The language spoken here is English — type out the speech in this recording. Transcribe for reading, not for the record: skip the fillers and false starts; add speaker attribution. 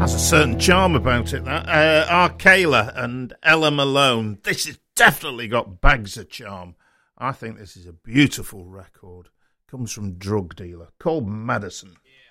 Speaker 1: Has a certain charm about it, that. Arcala and Ella Malone. This has definitely got bags of charm. I think this is a beautiful record. Comes from Drug Dealer, called Madison.
Speaker 2: Yeah.